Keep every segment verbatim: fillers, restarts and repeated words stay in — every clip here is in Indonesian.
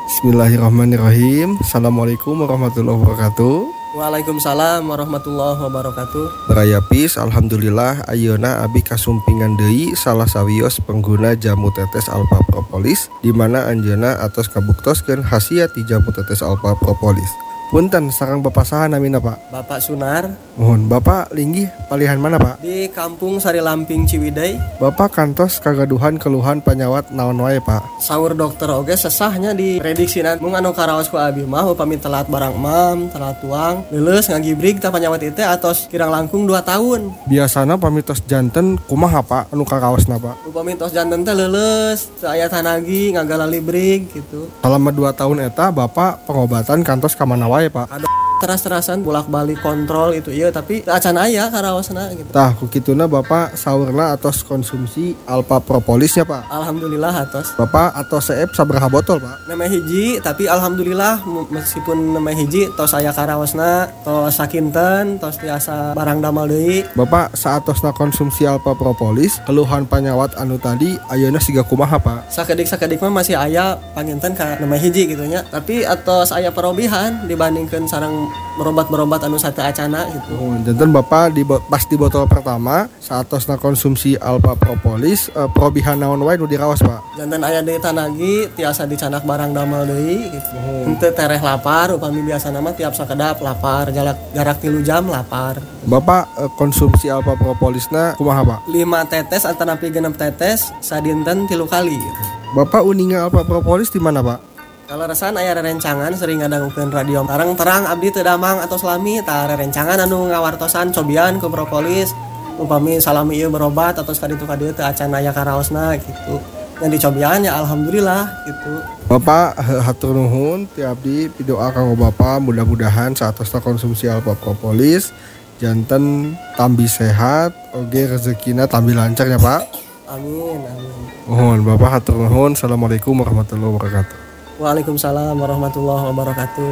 Bismillahirrahmanirrahim. Assalamualaikum warahmatullahi wabarakatuh. Waalaikumsalam warahmatullahi wabarakatuh. Berayapis, alhamdulillah ayeuna abi kasumpingan deui salah sawios pengguna jamu tetes Alpha Propolis, di mana anjeunna atos kabuktoskeun khasiat ti jamu tetes Alpha Propolis. Punten, sareng Bapak saha namina Pak? Bapak Sunar. Mohon Bapak linggih palihan mana Pak? Di Kampung Sari Lamping Ciwidey. Bapak kantos kagaduhan keluhan panyawat naon wae Pak? Saur dokter oge sesahnya di prediksinan mung anu karaos ku abi mah upami telat barang mam, telat tuang, leuleus ngagibrig tah panyawat ieu atos kirang langkung dua tahun. Biasana pamitos janten kumaha Pak anu karaosna Pak? Upami tos janten teh leuleus, teu aya tanagi ngagalali brig gitu. Selama dua tahun eta Bapak pengobatan kantos ka mana wae Pak? Aduh, teras-terasan bolak-balik kontrol itu iya, tapi acan aya karaosna gitu. Tah ku kituna Bapak saurna atos konsumsi Alpha Propolisnya Pak. Alhamdulillah atos. Bapak atos seep sabaraha botol Pak? Nemeh hiji, tapi alhamdulillah meskipun nemeh hiji tos aya karaosna, tos sakinten, tos tiasa barang damal deui. Bapak saatosna konsumsi Alpha Propolis, keluhan panyawat anu tadi ayeuna siga kumaha Pak? Sakedik-sakedik mah masih aya panginten ka nemeh hiji gitu nya, tapi atos aya perobihan dibandingkeun sareng berobat-berobat anu sate acana gitu. Oh, janten Bapak di pas di botol pertama saatosna konsumsi Alpha Propolis, eh, perobihan naon wae nu diraos Pak? Janten aya deui tanagi tiasa dicanak barang damal deui gitu. Oh. Henteu tereh lapar, upami biasana mah tiap sakedap lapar, jarak jarak tilu jam lapar. Bapak eh, konsumsi Alpha Propolisna kumaha Pak? lima tetes atanapi genep tetes sadinten tilu kali gitu. Bapak uninga Alpha Propolis di mana Pak? Kalau resan aya rerencangan sering ngadangukeun radio bareng terang abdi teu damang atau selami tah rerencangan anu ngawartosan cobian ku propolis upami salami ieu berobat atau kaditu kadieu teu acan aya karaosna gitu. Yang dicobian ya alhamdulillah gitu. Bapak hatur nuhun ti abdi pidoa kanggo Bapak mudah-mudahan saatosna konsumsi Alpha Propolis janten tambi sehat oge rezekina tambi lancar ya Pak. Amin amin. Mohon Bapak hatur nuhun. Assalamualaikum warahmatullahi wabarakatuh. Waalaikumsalam warahmatullahi wabarakatuh.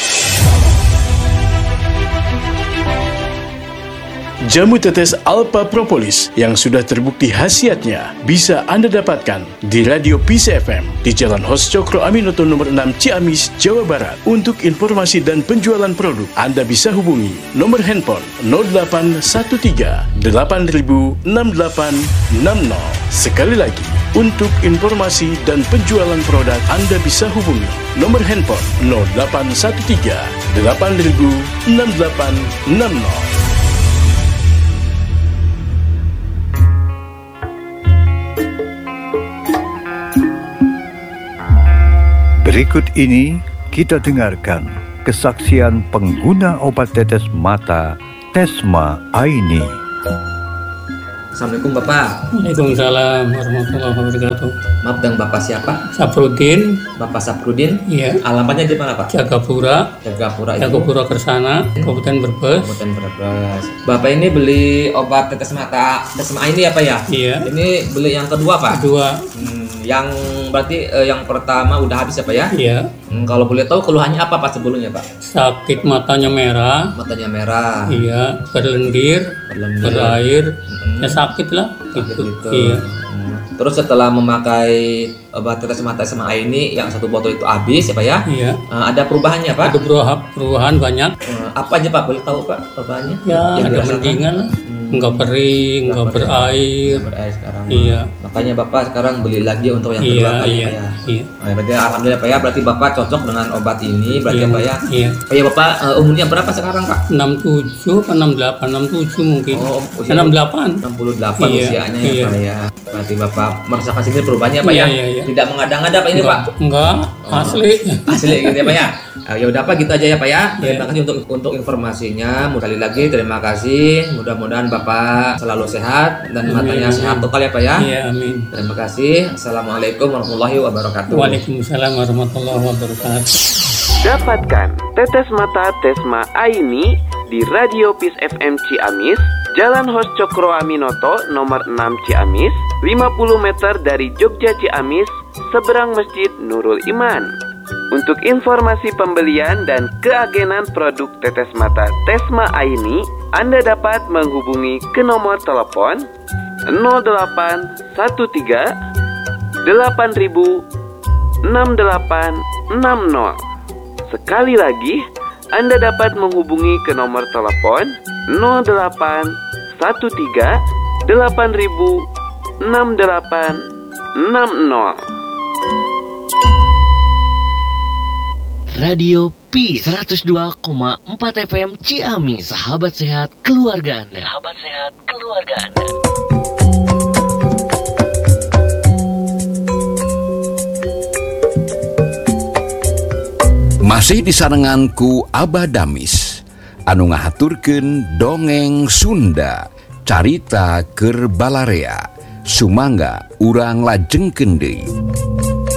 Jamu tetes Alpha Propolis yang sudah terbukti khasiatnya bisa Anda dapatkan di Radio Peace F M di Jalan Hos Cokro Aminoto nomor enam Ciamis, Jawa Barat. Untuk informasi dan penjualan produk, Anda bisa hubungi nomor handphone nol delapan satu tiga delapan nol enam delapan enam nol. Sekali lagi, untuk informasi dan penjualan produk Anda bisa hubungi nomor handphone nol delapan satu tiga delapan nol enam delapan enam nol. Berikut ini kita dengarkan kesaksian pengguna obat tetes mata Tesma Aini. Assalamualaikum Bapak. Waalaikumsalam warahmatullahi wabarakatuh. Maaf, dengan Bapak siapa? Saprudin. Bapak Saprudin. Iya. Alamatnya di mana Pak? Jagapura. Jagapura itu. Jagapura Kersana, Kabupaten Brebes. Kabupaten Brebes. Bapak ini beli obat tetes mata Tesma Aini apa ya? Iya. Ini beli yang kedua Pak? Kedua. Hmm, yang berarti eh, yang pertama udah habis apa ya? Iya. Hmm, kalau boleh tahu keluhannya apa Pak sebelumnya Pak? Sakit matanya merah. Matanya merah. Iya. Berlendir. Berlendir. Berair. Hmm. Ya sakit lah. Sakit Gitu. gitu. Iya. Hmm. Terus setelah memakai obat tetes mata Tesma Aini yang satu botol itu habis ya Pak ya? Iya. Uh, ada perubahannya Pak? Ada perubahan, perubahan banyak. Uh, apa aja Pak? Boleh tahu Pak perubahannya? Ya, Yang ada dirasakan? mendingan lah. Hmm. Enggak kering, enggak Nggak berair. Nggak berair sekarang. Iya. Makanya Bapak sekarang beli lagi untuk yang Iya, kedua kali iya, Pak ya. iya. Nah, berarti alhamdulillah Pak ya, berarti Bapak cocok dengan obat ini berarti Iya, Pak ya. iya. Pak ya Bapak uh, umurnya berapa sekarang Pak? enam puluh tujuh atau enam puluh delapan, enam puluh tujuh mungkin. Oh, usia enam puluh delapan. enam puluh delapan Iya, usianya ya iya. Pak ya. Berarti Bapak merasakan sendiri perubahannya Pak Iya, ya. iya, iya. Tidak mengada-ngada Pak ini enggak, Pak. Enggak, asli. Asli gitu ya Pak ya. Uh, ya udah Pak gitu aja ya Pak ya. Terima Iya. kasih untuk untuk informasinya. Sekali lagi terima kasih. Mudah-mudahan Bapak selalu sehat dan Amin, matanya amin. sehat total ya Pak ya. Iya, amin. Terima kasih. Assalamualaikum warahmatullahi wabarakatuh. Waalaikumsalam warahmatullahi wabarakatuh. Dapatkan tetes mata Tesma Aini di Radio Peace F M Ciamis, Jalan Hos Cokro Aminoto nomor enam Ciamis, lima puluh meter dari Jogja Ciamis, seberang Masjid Nurul Iman. Untuk informasi pembelian dan keagenan produk tetes mata Tesma Aini, Anda dapat menghubungi ke nomor telepon nol delapan satu tiga delapan nol enam delapan enam nol. Sekali lagi, Anda dapat menghubungi ke nomor telepon nol delapan satu tiga delapan ribu enam delapan enam nol. Radio P seratus dua koma empat F M Ciamis, sahabat sehat keluarga Anda. Sahabat sehat keluarga Anda. Masih disarenganku Abah Damis anu ngahaturkeun dongeng Sunda carita keur balarea sumangga urang lajengkeun deui.